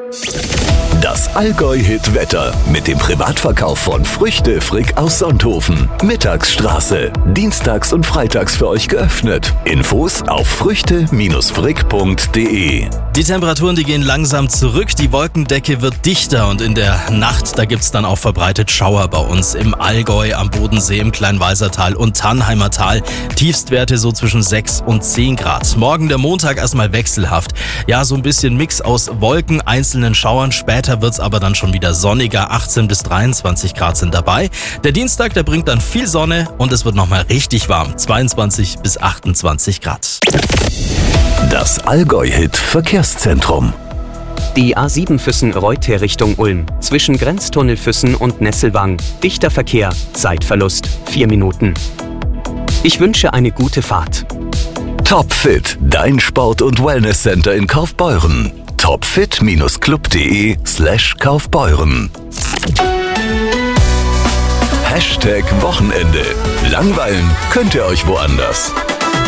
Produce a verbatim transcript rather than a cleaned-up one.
Das Allgäu-Hit-Wetter mit dem Privatverkauf von Früchte Frick aus Sonthofen. Mittagsstraße. Dienstags und freitags für euch geöffnet. Infos auf früchte frick punkt de. Die Temperaturen, die gehen langsam zurück. Die Wolkendecke wird dichter und in der Nacht, da gibt's dann auch verbreitet Schauer bei uns im Allgäu, am Bodensee, im Kleinwalsertal und Tannheimer Tal. Tiefstwerte so zwischen sechs und zehn Grad. Morgen der Montag erstmal wechselhaft. Ja, so ein bisschen Mix aus Wolken, einzelnen Schauern. Später wird's aber dann schon wieder sonniger. achtzehn bis dreiundzwanzig Grad sind dabei. Der Dienstag, der bringt dann viel Sonne und es wird nochmal richtig warm. zweiundzwanzig bis achtundzwanzig Grad. Das Allgäu-Hit-Verkehrszentrum. Die A sieben Füssen-Reuter Richtung Ulm. Zwischen Grenztunnel Füssen und Nesselwang. Dichter Verkehr. Zeitverlust vier Minuten. Ich wünsche eine gute Fahrt. Topfit, dein Sport- und Wellnesscenter in Kaufbeuren. topfit club punkt de slash Kaufbeuren. Hashtag Wochenende. Langweilen könnt ihr euch woanders.